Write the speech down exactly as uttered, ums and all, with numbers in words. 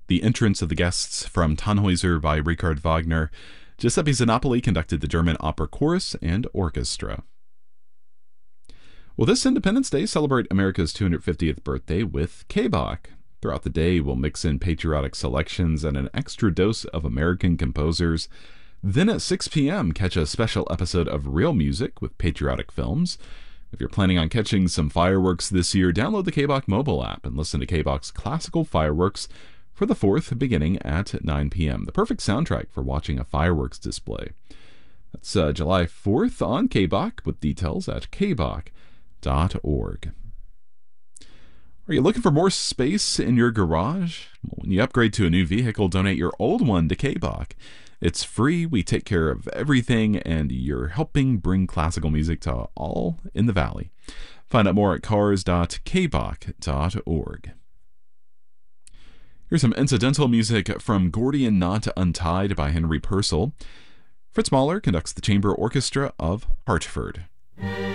The entrance of the guests from Tannhäuser by Richard Wagner. Giuseppe Zanopoli conducted the German opera chorus and orchestra. Well, this Independence Day, celebrate America's two hundred fiftieth birthday with K-Bach. Throughout the day, we'll mix in patriotic selections and an extra dose of American composers. Then at six p.m., catch a special episode of Real Music with patriotic films. If you're planning on catching some fireworks this year, download the K-Bach mobile app and listen to K-Bach's classical fireworks for the fourth, beginning at nine p.m. The perfect soundtrack for watching a fireworks display. That's uh, July fourth on K-Bach, with details at k bach dot org. Are you looking for more space in your garage? Well, when you upgrade to a new vehicle, donate your old one to K-Bach. It's free, we take care of everything, and you're helping bring classical music to all in the valley. Find out more at cars dot k bach dot org. Here's some incidental music from Gordian Knot Untied by Henry Purcell. Fritz Mahler conducts the Chamber Orchestra of Hartford.